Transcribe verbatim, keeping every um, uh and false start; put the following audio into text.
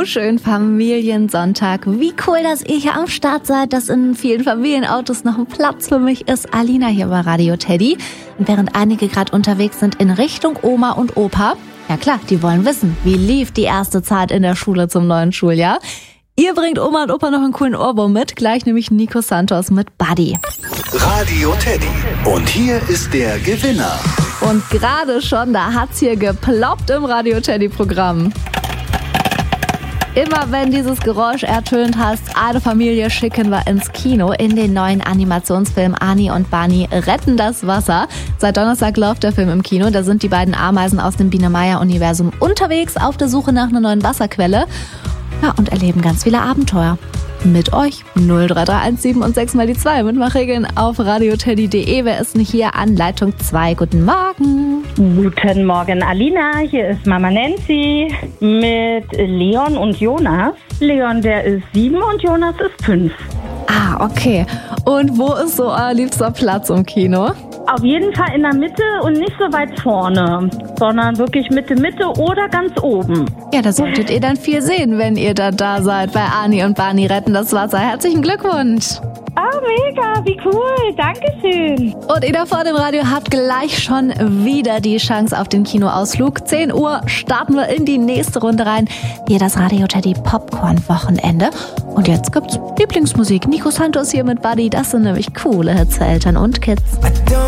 so schön, Familiensonntag. Wie cool, dass ihr hier am Start seid, dass in vielen Familienautos noch ein Platz für mich ist. Alina hier bei Radio Teddy. Und während einige gerade unterwegs sind in Richtung Oma und Opa, ja klar, die wollen wissen, wie lief die erste Zeit in der Schule zum neuen Schuljahr. Ihr bringt Oma und Opa noch einen coolen Ohrwurm mit, gleich nämlich Nico Santos mit Buddy. Radio Teddy. Und hier ist der Gewinner. Und gerade schon, da hat's hier geploppt im Radio Teddy Programm. Immer wenn dieses Geräusch ertönt hast, eine Familie schicken wir ins Kino in den neuen Animationsfilm Ani und Barney retten das Wasser. Seit Donnerstag läuft der Film im Kino. Da sind die beiden Ameisen aus dem Biene-Meier-Universum unterwegs auf der Suche nach einer neuen Wasserquelle. Ja, und erleben ganz viele Abenteuer. Mit euch null drei drei eins sieben und sechs mal die zwei. Mitmachregeln auf radioteddy punkt de. Wer ist denn hier an Leitung zwei? Guten Morgen. Guten Morgen, Alina. Hier ist Mama Nancy mit Leon und Jonas. Leon, der ist sieben und Jonas ist fünf. Ah, okay. Und wo ist so euer liebster Platz im Kino? Auf jeden Fall in der Mitte und nicht so weit vorne, sondern wirklich Mitte, Mitte oder ganz oben. Ja, da solltet ihr dann viel sehen, wenn ihr da da seid bei Ani und Barney retten das Wasser. Herzlichen Glückwunsch! Ah, mega, wie cool, Dankeschön. Und ihr da vor dem Radio habt gleich schon wieder die Chance auf den Kinoausflug. zehn Uhr starten wir in die nächste Runde rein. Hier das Radio Teddy Popcorn-Wochenende. Und jetzt gibt's Lieblingsmusik. Nico Santos hier mit Buddy. Das sind nämlich coole Hits für Eltern und Kids.